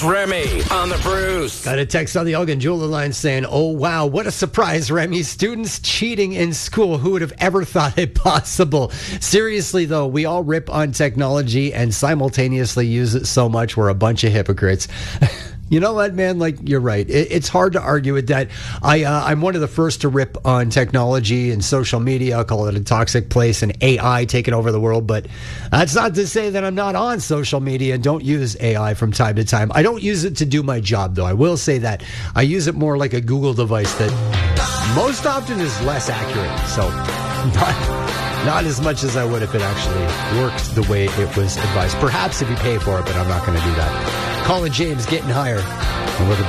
Remy on the Bruce. Got a text on the Elgin Jeweler line saying, "Oh, wow, what a surprise, Remy. Students cheating in school. Who would have ever thought it possible?" Seriously, though, we all rip on technology and simultaneously use it so much we're a bunch of hypocrites. You know what, man? Like, you're right. It's hard to argue with that. I'm one of the first to rip on technology and social media. I'll call it a toxic place and AI taking over the world. But that's not to say that I'm not on social media and don't use AI from time to time. I don't use it to do my job, though. I will say that. I use it more like a Google device that most often is less accurate. So not as much as I would if it actually worked the way it was advised. Perhaps if you pay for it, but I'm not going to do that. Colin James, Getting Higher.